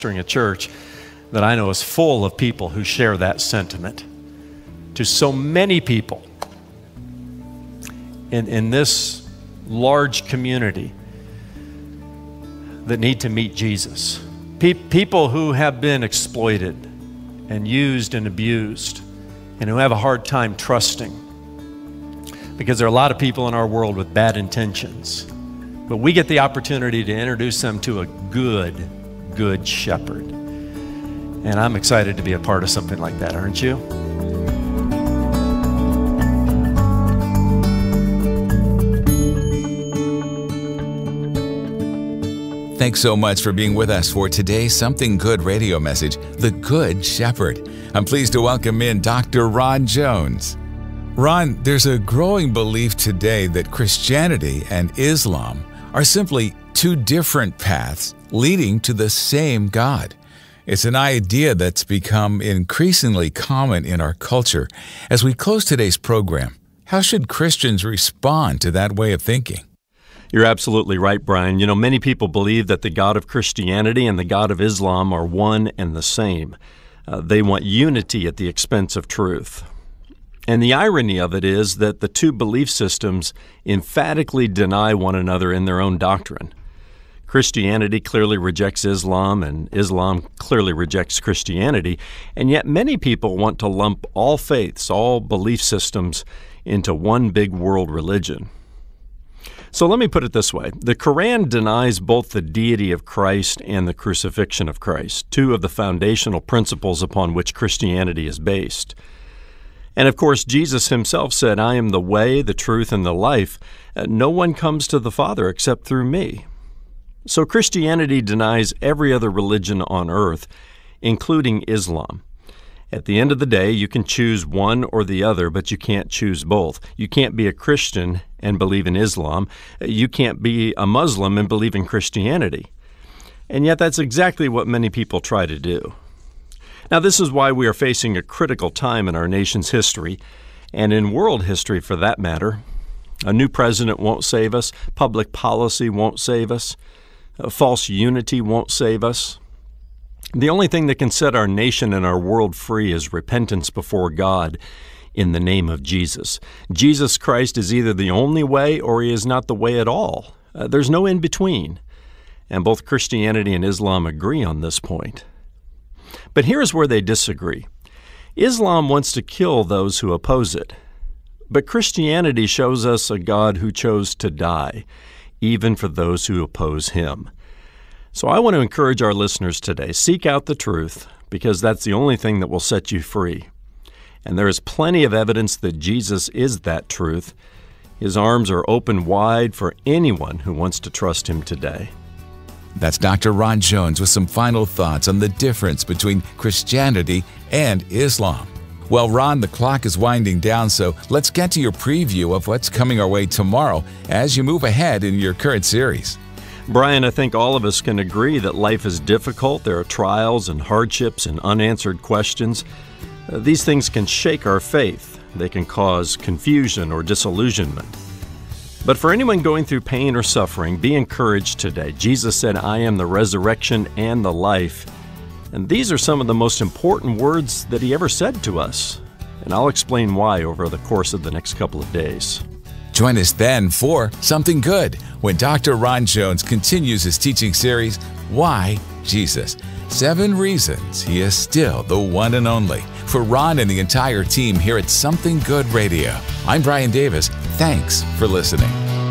During a church that I know is full of people who share that sentiment. To so many people in this large community that need to meet Jesus. People who have been exploited and used and abused and who have a hard time trusting. Because there are a lot of people in our world with bad intentions. But we get the opportunity to introduce them to a good shepherd. And I'm excited to be a part of something like that, aren't you? Thanks so much for being with us for today's Something Good radio message, The Good Shepherd. I'm pleased to welcome in Dr. Ron Jones. Ron, there's a growing belief today that Christianity and Islam are simply two different paths leading to the same God. It's an idea that's become increasingly common in our culture. As we close today's program, how should Christians respond to that way of thinking? You're absolutely right, Brian. You know, many people believe that the God of Christianity and the God of Islam are one and the same. They want unity at the expense of truth. And the irony of it is that the two belief systems emphatically deny one another in their own doctrine. Christianity clearly rejects Islam, and Islam clearly rejects Christianity, and yet many people want to lump all faiths, all belief systems, into one big world religion. So let me put it this way. The Quran denies both the deity of Christ and the crucifixion of Christ, two of the foundational principles upon which Christianity is based. And of course, Jesus himself said, "I am the way, the truth, and the life. No one comes to the Father except through me." So Christianity denies every other religion on earth, including Islam. At the end of the day, you can choose one or the other, but you can't choose both. You can't be a Christian and believe in Islam. You can't be a Muslim and believe in Christianity. And yet that's exactly what many people try to do. Now, this is why we are facing a critical time in our nation's history, and in world history for that matter. A new president won't save us. Public policy won't save us. False unity won't save us. The only thing that can set our nation and our world free is repentance before God in the name of Jesus. Jesus Christ is either the only way or he is not the way at all. There's no in between. And both Christianity and Islam agree on this point. But here's where they disagree. Islam wants to kill those who oppose it. But Christianity shows us a God who chose to die, even for those who oppose him. So I want to encourage our listeners today, seek out the truth, because that's the only thing that will set you free. And there is plenty of evidence that Jesus is that truth. His arms are open wide for anyone who wants to trust him today. That's Dr. Ron Jones with some final thoughts on the difference between Christianity and Islam. Well, Ron, the clock is winding down, so let's get to your preview of what's coming our way tomorrow as you move ahead in your current series. Brian, I think all of us can agree that life is difficult. There are trials and hardships and unanswered questions. These things can shake our faith. They can cause confusion or disillusionment. But for anyone going through pain or suffering, be encouraged today. Jesus said, "I am the resurrection and the life." And these are some of the most important words that he ever said to us. And I'll explain why over the course of the next couple of days. Join us then for Something Good, when Dr. Ron Jones continues his teaching series, Why Jesus? 7 reasons he is still the one and only. For Ron and the entire team here at Something Good Radio, I'm Brian Davis. Thanks for listening.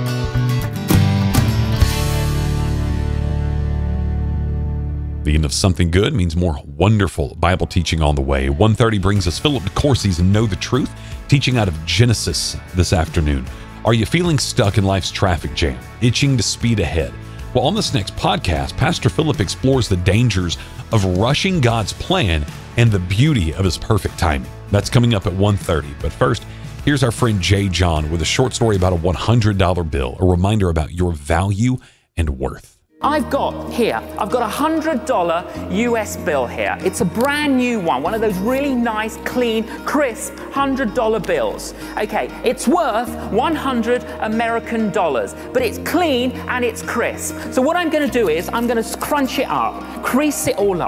The end of Something Good means more wonderful Bible teaching on the way. 1:30 brings us Philip DeCourcy's Know the Truth, teaching out of Genesis this afternoon. Are you feeling stuck in life's traffic jam, itching to speed ahead? Well, on this next podcast, Pastor Philip explores the dangers of rushing God's plan and the beauty of his perfect timing. That's coming up at 1:30. But first, here's our friend Jay John with a short story about a $100 bill, a reminder about your value and worth. I've got a $100 US bill here. It's a brand new one of those really nice, clean, crisp $100 bills. Okay, it's worth 100 American dollars, but it's clean and it's crisp. So what I'm going to do is I'm going to crunch it up, crease it all up.